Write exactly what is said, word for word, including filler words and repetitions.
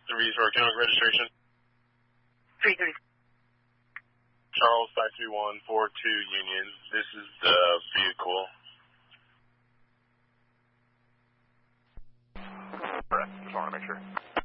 three zero account registration. three three. Charles five three one four two Union. This is the vehicle. Correct. Just want to make sure.